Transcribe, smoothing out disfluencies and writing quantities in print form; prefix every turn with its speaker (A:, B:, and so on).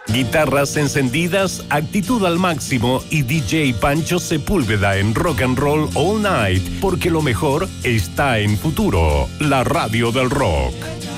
A: Guitarras encendidas, actitud al máximo y DJ Pancho Sepúlveda en Rock and Roll All Night, porque lo mejor está en Futuro, la radio del rock.